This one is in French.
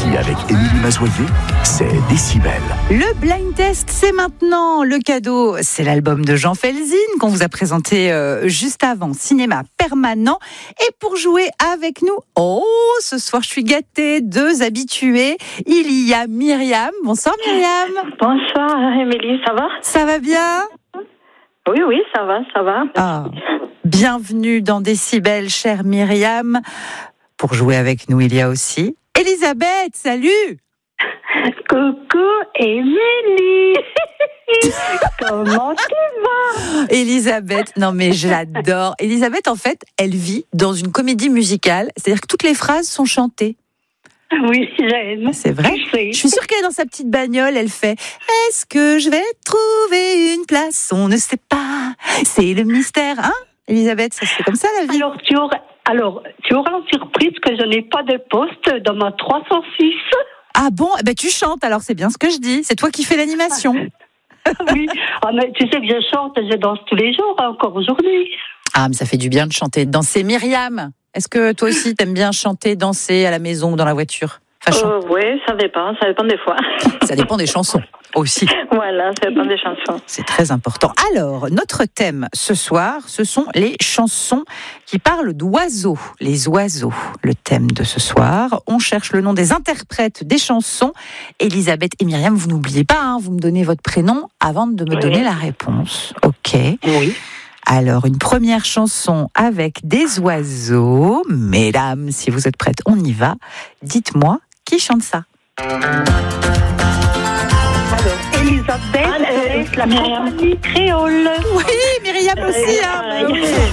Ici, avec Émilie Mazoyer, c'est Décibel. Le blind test, c'est maintenant. Le cadeau, c'est l'album de Jean Felzine qu'on vous a présenté juste avant, Cinéma Permanent. Et pour jouer avec nous, ce soir je suis gâtée, 2 habitués. Il y a Myriam. Bonsoir Myriam. Bonsoir Émilie, ça va? Ça va bien? Oui, ça va. Ah, bienvenue dans Décibel, chère Myriam. Pour jouer avec nous, il y a aussi Elisabeth. Salut. Coucou Émilie. Comment tu vas? Elisabeth, non mais je l'adore. Elisabeth, en fait, elle vit dans une comédie musicale, c'est-à-dire que toutes les phrases sont chantées. Oui, j'aime. C'est vrai. Je suis sûre qu'elle est dans sa petite bagnole, elle fait « Est-ce que je vais trouver une place? On ne sait pas, c'est le mystère. » Hein, Elisabeth, ça c'est comme ça la vie. Alors, tu auras la surprise que je n'ai pas de poste dans ma 306. Ah bon? Eh ben, tu chantes, alors c'est bien ce que je dis. C'est toi qui fais l'animation. Oui, mais tu sais que je chante, je danse tous les jours, encore aujourd'hui. Ah, mais ça fait du bien de chanter, de danser. Myriam, est-ce que toi aussi t'aimes bien chanter, danser à la maison ou dans la voiture? Oui, ça dépend des fois. Ça dépend des chansons aussi. Voilà, ça dépend des chansons. C'est très important. Alors, notre thème ce soir, ce sont les chansons qui parlent d'oiseaux. Les oiseaux, le thème de ce soir. On cherche le nom des interprètes des chansons. Elisabeth et Myriam, vous n'oubliez pas, vous me donnez votre prénom avant de me donner la réponse. Ok. Oui. Alors, une première chanson avec des oiseaux. Mesdames, si vous êtes prêtes, on y va. Dites-moi, qui chante ça? Elisabeth, la compagnie créole. Oui, Myriam aussi.